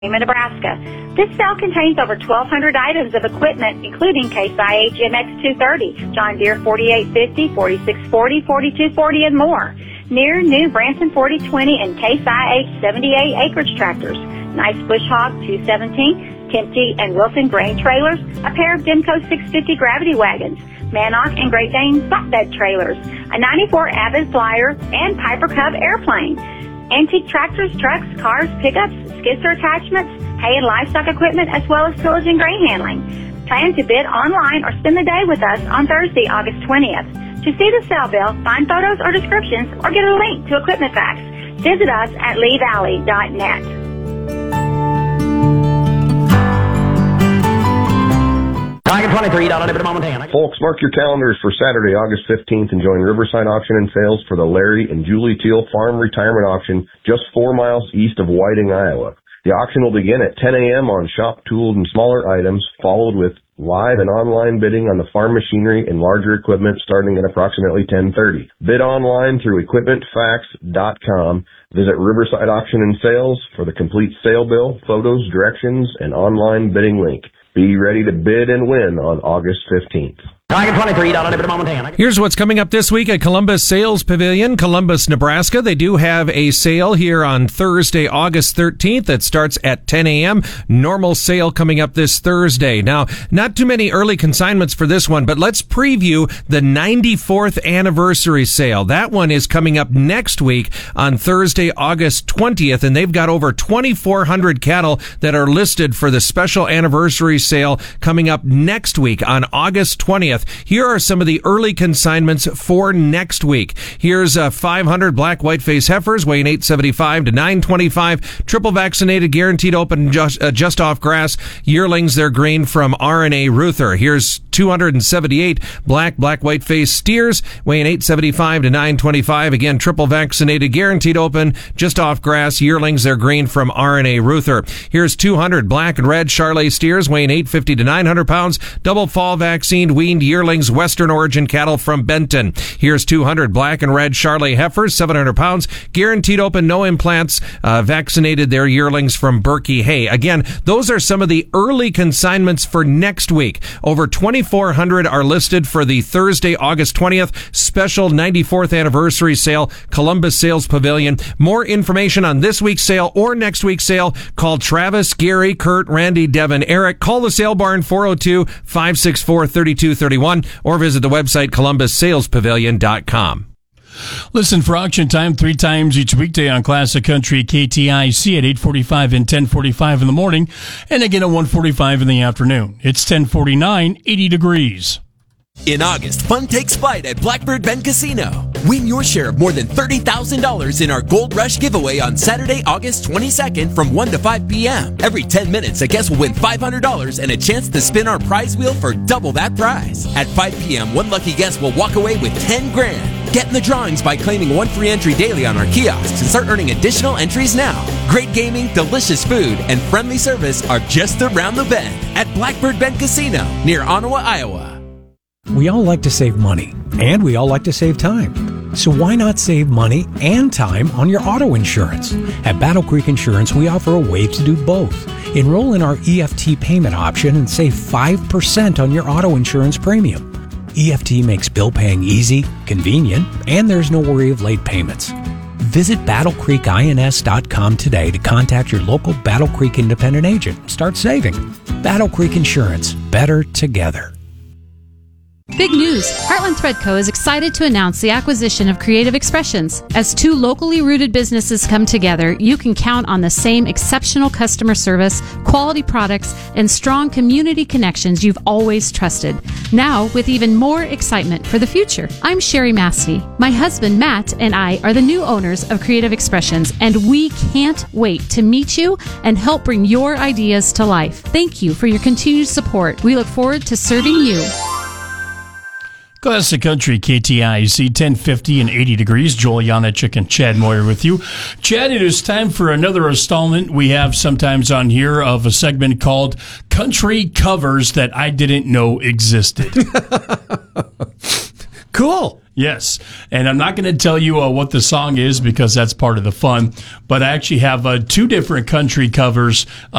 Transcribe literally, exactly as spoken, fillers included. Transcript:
Nebraska. This sale contains over twelve hundred items of equipment, including Case I H M X two thirty, John Deere forty-eight fifty, forty-six forty, forty-two forty, and more. Near new Branson forty twenty and Case I H seventy-eight acreage tractors, nice Bush Hog two seventeen, Kempty and Wilson grain trailers, a pair of Demco six fifty gravity wagons, Mannock and Great Dane flatbed trailers, a ninety-four Avid Flyer, and Piper Cub airplane. Antique tractors, trucks, cars, pickups, skid steer attachments, hay and livestock equipment, as well as tillage and grain handling. Plan to bid online or spend the day with us on Thursday, August twentieth. To see the sale bill, find photos or descriptions, or get a link to equipment facts, visit us at lee valley dot net. Folks, mark your calendars for Saturday, August fifteenth, and join Riverside Auction and Sales for the Larry and Julie Teal Farm Retirement Auction just four miles east of Whiting, Iowa. The auction will begin at ten a.m. on shop tools and smaller items, followed with live and online bidding on the farm machinery and larger equipment starting at approximately ten thirty. Bid online through equipment facts dot com. Visit Riverside Auction and Sales for the complete sale bill, photos, directions, and online bidding link. Be ready to bid and win on August fifteenth. Here's what's coming up this week at Columbus Sales Pavilion, Columbus, Nebraska. They do have a sale here on Thursday, August thirteenth. That starts at ten a.m. Normal sale coming up this Thursday. Now, not too many early consignments for this one, but let's preview the ninety-fourth anniversary sale. That one is coming up next week on Thursday, August twentieth, and they've got over twenty-four hundred cattle that are listed for the special anniversary sale coming up next week on August twentieth. Here are some of the early consignments for next week. Here's uh, five hundred black white-faced heifers weighing eight seventy-five to nine twenty-five, triple vaccinated, guaranteed open, just, uh, just off grass yearlings. They're green from R and A Ruther. Here's two hundred seventy-eight black, black, white-faced steers weighing eight seventy-five to nine twenty-five. Again, triple vaccinated, guaranteed open, just off grass yearlings. They're green from R and A Ruther. Here's two hundred black and red Charolais steers weighing eight fifty to nine hundred pounds, double fall vaccine, weaned yearlings, Western origin cattle from Benton. Here's two hundred black and red Charolais heifers, seven hundred pounds, guaranteed open, no implants, uh, vaccinated. Their yearlings from Berkey Hay. Again, those are some of the early consignments for next week. Over twenty-four hundred are listed for the Thursday, August twentieth special ninety-fourth anniversary sale, Columbus Sales Pavilion. More information on this week's sale or next week's sale, call Travis, Gary, Kurt, Randy, Devin, Eric. Call the sale barn four oh two, five six four, three two three one or visit the website columbus sales pavilion dot com. Listen for Auction Time three times each weekday on Classic Country K T I C at eight forty-five and ten forty-five in the morning, and again at one forty-five in the afternoon. It's ten forty-nine, eighty degrees. In August, fun takes flight at Blackbird Bend Casino. Win your share of more than thirty thousand dollars in our Gold Rush giveaway on Saturday, August twenty-second from one to five p.m. Every ten minutes, a guest will win five hundred dollars and a chance to spin our prize wheel for double that prize. At five p.m., one lucky guest will walk away with ten grand. Get in the drawings by claiming one free entry daily on our kiosks and start earning additional entries now. Great gaming, delicious food, and friendly service are just around the bend at Blackbird Bend Casino near Ottawa, Iowa. We all like to save money, and we all like to save time. So why not save money and time on your auto insurance? At Battle Creek Insurance, we offer a way to do both. Enroll in our E F T payment option and save five percent on your auto insurance premium. E F T makes bill paying easy, convenient, and there's no worry of late payments. Visit battle creek ins dot com today to contact your local Battle Creek independent agent. Start saving. Battle Creek Insurance. Better together. Big news! Heartland Thread Co. is excited to announce the acquisition of Creative Expressions. As two locally rooted businesses come together, you can count on the same exceptional customer service, quality products, and strong community connections you've always trusted. Now, with even more excitement for the future. I'm Sherry Massey. My husband, Matt, and I are the new owners of Creative Expressions, and we can't wait to meet you and help bring your ideas to life. Thank you for your continued support. We look forward to serving you. Classic Country K T I C, ten fifty and eighty degrees. Joel Janachik and Chad Moyer with you. Chad, it is time for another installment we have sometimes on here of a segment called Country Covers That I Didn't Know Existed. Cool. Yes, and I'm not going to tell you uh, what the song is because that's part of the fun, but I actually have uh, two different country covers